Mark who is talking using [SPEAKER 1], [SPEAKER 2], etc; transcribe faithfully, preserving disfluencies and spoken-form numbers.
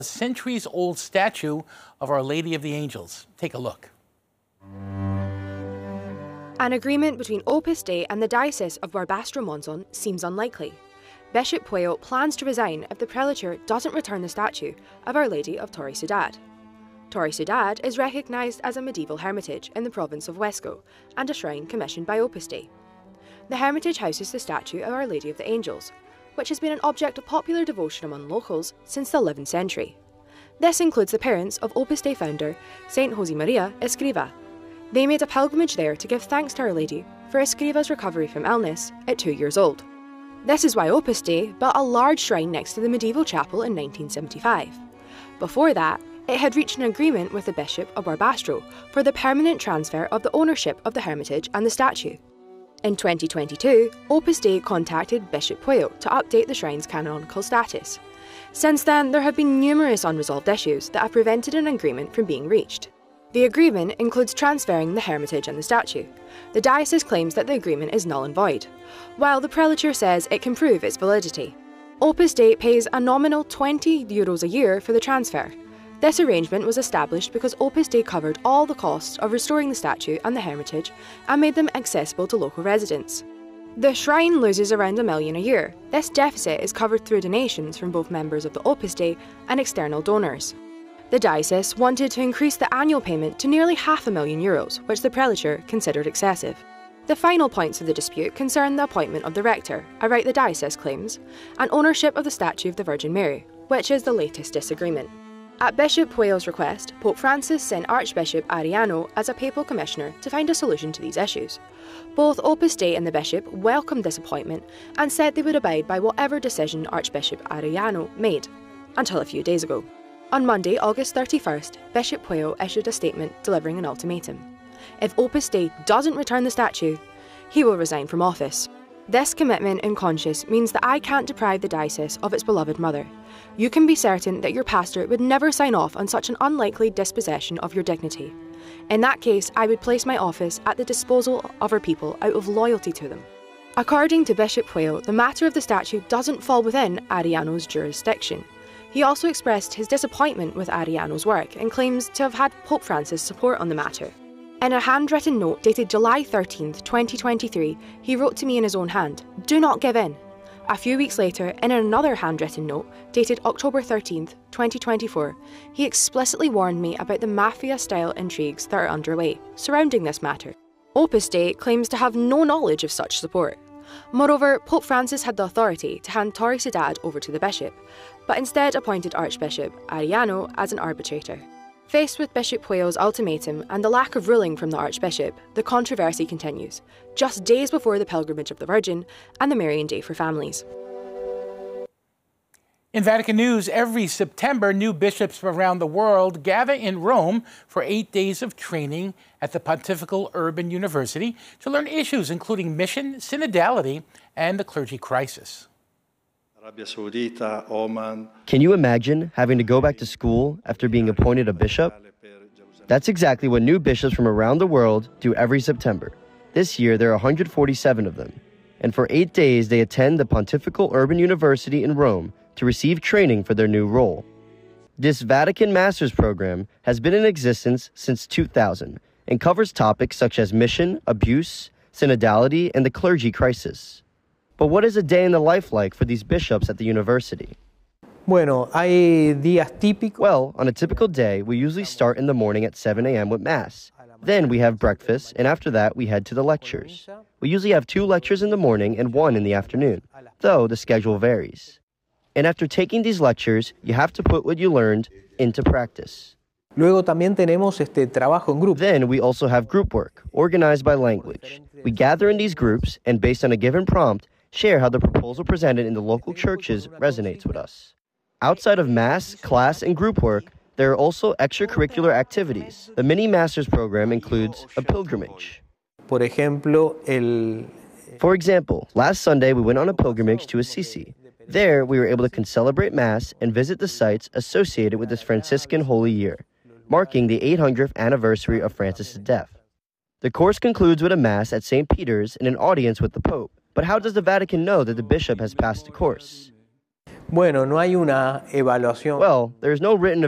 [SPEAKER 1] A centuries-old statue of Our Lady of the Angels. Take a look.
[SPEAKER 2] An agreement between Opus Dei and the Diocese of Barbastro-Monzon seems unlikely. Bishop Pueyo plans to resign if the prelature doesn't return the statue of Our Lady of Torre Ciudad. Torre Ciudad is recognised as a medieval hermitage in the province of Huesco and a shrine commissioned by Opus Dei. The hermitage houses the statue of Our Lady of the Angels, which has been an object of popular devotion among locals since the eleventh century. This includes the parents of Opus Dei founder Saint Josemaria Escriva. They made a pilgrimage there to give thanks to Our Lady for Escriva's recovery from illness at two years old. This is why Opus Dei built a large shrine next to the medieval chapel in nineteen seventy-five. Before that, it had reached an agreement with the Bishop of Barbastro for the permanent transfer of the ownership of the hermitage and the statue. In twenty twenty-two, Opus Dei contacted Bishop Pueyo to update the shrine's canonical status. Since then, there have been numerous unresolved issues that have prevented an agreement from being reached. The agreement includes transferring the hermitage and the statue. The diocese claims that the agreement is null and void, while the prelature says it can prove its validity. Opus Dei pays a nominal twenty euros a year for the transfer. This arrangement was established because Opus Dei covered all the costs of restoring the statue and the hermitage and made them accessible to local residents. The shrine loses around a million a year. This deficit is covered through donations from both members of the Opus Dei and external donors. The diocese wanted to increase the annual payment to nearly half a million euros, which the prelature considered excessive. The final points of the dispute concern the appointment of the rector, a right the diocese claims, and ownership of the statue of the Virgin Mary, which is the latest disagreement. At Bishop Pueyo's request, Pope Francis sent Archbishop Ariano as a papal commissioner to find a solution to these issues. Both Opus Dei and the bishop welcomed this appointment and said they would abide by whatever decision Archbishop Ariano made, until a few days ago. On Monday, August thirty-first, Bishop Pueyo issued a statement delivering an ultimatum. If Opus Dei doesn't return the statue, he will resign from office. This commitment in conscience means that I can't deprive the diocese of its beloved mother. You can be certain that your pastor would never sign off on such an unlikely dispossession of your dignity. In that case, I would place my office at the disposal of our people out of loyalty to them. According to Bishop Pueyo, the matter of the statue doesn't fall within Ariano's jurisdiction. He also expressed his disappointment with Ariano's work and claims to have had Pope Francis' support on the matter. In a handwritten note dated July thirteenth, twenty twenty-three, he wrote to me in his own hand, "Do not give in." A few weeks later, in another handwritten note dated October thirteenth, twenty twenty-four, he explicitly warned me about the mafia-style intrigues that are underway surrounding this matter. Opus Dei claims to have no knowledge of such support. Moreover, Pope Francis had the authority to hand Torre Ciudad over to the bishop, but instead appointed Archbishop Ariano as an arbitrator. Faced with Bishop Pueyo's ultimatum and the lack of ruling from the Archbishop, the controversy continues, just days before the Pilgrimage of the Virgin and the Marian Day for Families.
[SPEAKER 1] In Vatican News, every September, new bishops from around the world gather in Rome for eight days of training at the Pontifical Urban University to learn issues including mission, synodality, and the clergy crisis.
[SPEAKER 3] Can you imagine having to go back to school after being appointed a bishop? That's exactly what new bishops from around the world do every September. This year, there are one hundred forty-seven of them. And for eight days, they attend the Pontifical Urban University in Rome to receive training for their new role. This Vatican Masters program has been in existence since two thousand and covers topics such as mission, abuse, synodality, and the clergy crisis. But what is a day in the life like for these bishops at the university?
[SPEAKER 4] Bueno, hay días típicos.
[SPEAKER 3] Well, on a typical day, we usually start in the morning at seven a m with Mass. Then we have breakfast, and after that, we head to the lectures. We usually have two lectures in the morning and one in the afternoon, though the schedule varies. And after taking these lectures, you have to put what you learned into practice.
[SPEAKER 4] Luego también tenemos este trabajo en grupo.
[SPEAKER 3] Then we also have group work, organized by language. We gather in these groups, and based on a given prompt, share how the proposal presented in the local churches resonates with us. Outside of Mass, class, and group work, there are also extracurricular activities. The Mini Masters program includes a pilgrimage.
[SPEAKER 4] Por ejemplo, el...
[SPEAKER 3] For example, last Sunday we went on a pilgrimage to Assisi. There, we were able to celebrate Mass and visit the sites associated with this Franciscan Holy Year, marking the eight hundredth anniversary of Francis' death. The course concludes with a Mass at Saint Peter's and an audience with the Pope. But how does the Vatican know that the bishop has passed the course?
[SPEAKER 4] Bueno, no hay una evaluación.
[SPEAKER 3] Well, there is no written